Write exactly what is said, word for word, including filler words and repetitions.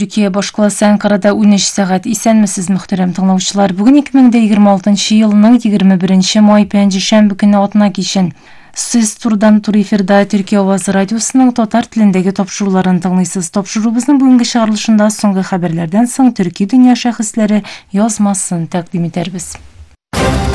Türkiye boш классы Анкарада он үч сағат. Исәнмесез, мөхтәрәм тыңлаучылар. Бүген ике мең егерме алтынчы елның егерме беренче май пәнҗешәмбе көне атна кичен. Сез турдан тур эфирда Төркия авазы радиосының татар телендәге тапшыруларын тыңлыйсыз. Тапшырубызның бүгенге чыгарылышында соңгы хәбәрләрдән соң төрки дөнья шәхесләре язмасын тәкъдим итәрбез.